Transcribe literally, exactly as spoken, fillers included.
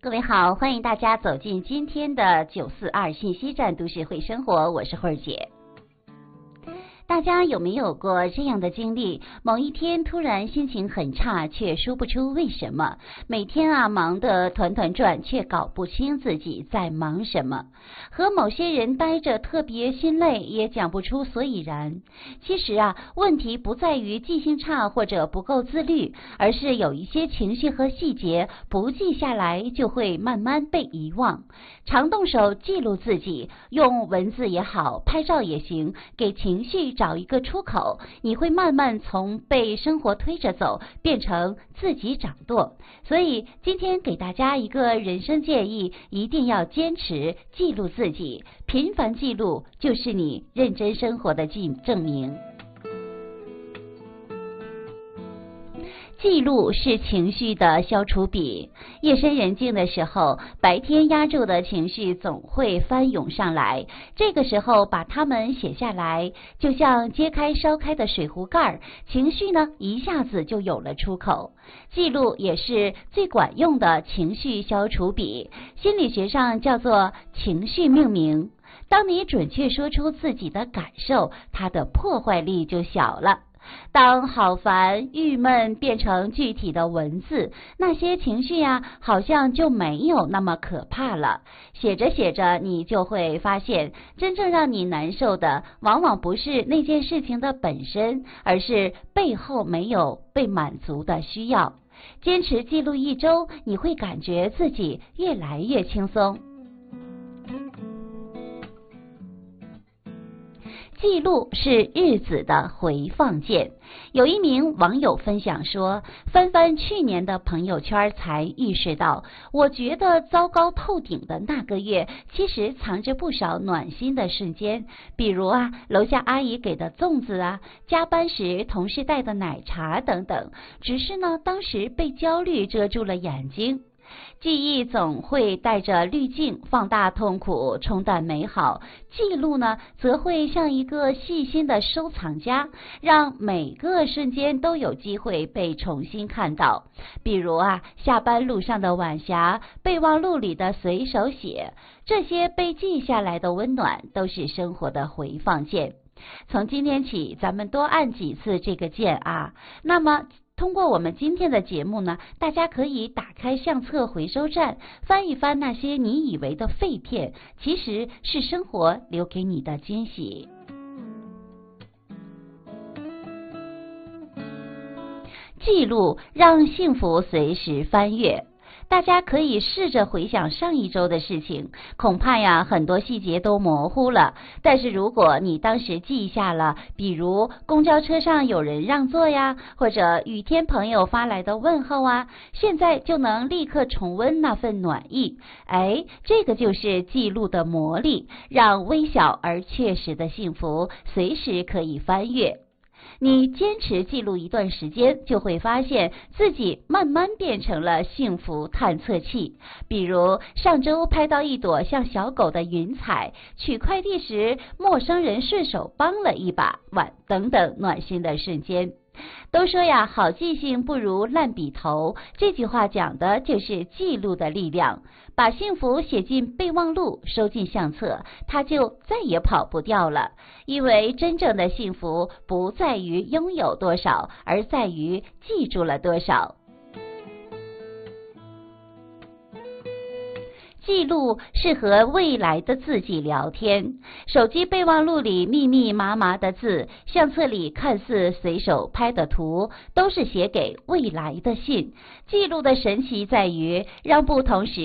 各位好，欢迎大家走进今天的九四二信息站都市会生活，我是慧儿姐。大家有没有过这样的经历？某一天突然心情很差，却说不出为什么。每天啊忙得团团转，却搞不清自己在忙什么。和某些人待着特别心累，也讲不出所以然。其实啊，问题不在于记性差或者不够自律，而是有一些情绪和细节不记下来，就会慢慢被遗忘。常动手记录自己，用文字也好，拍照也行，给情绪找一个出口，你会慢慢从被生活推着走，变成自己掌舵。所以今天给大家一个人生建议，一定要坚持记录自己，频繁记录就是你认真生活的证明。记录是情绪的消除笔，夜深人静的时候，白天压住的情绪总会翻涌上来，这个时候把它们写下来，就像揭开烧开的水壶盖，情绪呢一下子就有了出口。记录也是最管用的情绪消除笔，心理学上叫做情绪命名。当你准确说出自己的感受，它的破坏力就小了。当好烦、郁闷变成具体的文字，那些情绪呀，好像就没有那么可怕了。写着写着，你就会发现，真正让你难受的，往往不是那件事情的本身，而是背后没有被满足的需要。坚持记录一周，你会感觉自己越来越轻松。记录是日子的回放键。有一名网友分享说，翻翻去年的朋友圈才意识到，我觉得糟糕透顶的那个月，其实藏着不少暖心的瞬间。比如啊，楼下阿姨给的粽子啊，加班时同事带的奶茶等等。只是呢，当时被焦虑遮住了眼睛。记忆总会带着滤镜，放大痛苦，冲淡美好。记录呢，则会像一个细心的收藏家，让每个瞬间都有机会被重新看到。比如啊，下班路上的晚霞，备忘录里的随手写，这些被记下来的温暖，都是生活的回放键。从今天起，咱们多按几次这个键啊。那么通过我们今天的节目呢，大家可以打开相册回收站，翻一翻那些你以为的废片，其实是生活留给你的惊喜。记录让幸福随时翻阅。大家可以试着回想上一周的事情，恐怕呀很多细节都模糊了。但是如果你当时记下了，比如公交车上有人让座呀，或者雨天朋友发来的问候啊，现在就能立刻重温那份暖意。哎，这个就是记录的魔力，让微小而确实的幸福随时可以翻阅。你坚持记录一段时间，就会发现自己慢慢变成了幸福探测器。比如上周拍到一朵像小狗的云彩，取快递时陌生人顺手帮了一把，晚等等暖心的瞬间。都说呀，好记性不如烂笔头，这句话讲的就是记录的力量。把幸福写进备忘录，收进相册，它就再也跑不掉了。因为真正的幸福不在于拥有多少，而在于记住了多少。记录是和未来的自己聊天，手机备忘录里密密麻麻的字，相册里看似随手拍的图，都是写给未来的信。记录的神奇在于让不同时